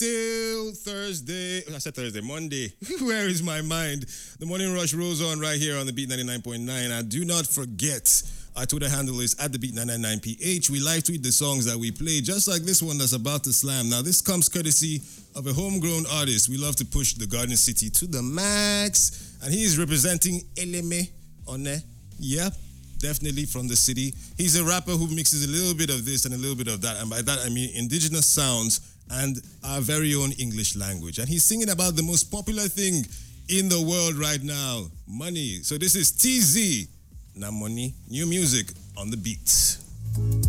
Still Thursday. I said Thursday, Monday. Where is my mind? The Morning Rush rolls on right here on the Beat 99.9. And do not forget, our Twitter handle is at the Beat 999PH. We live tweet the songs that we play, just like this one that's about to slam. Now, this comes courtesy of a homegrown artist. We love to push the Garden City to the max. And he is representing Eleme One. Yep. Definitely from the city. He's a rapper who mixes a little bit of this and a little bit of that. And by that, I mean indigenous sounds and our very own English language. And he's singing about the most popular thing in the world right now, money. So this is TZ, now money, new music on the beat.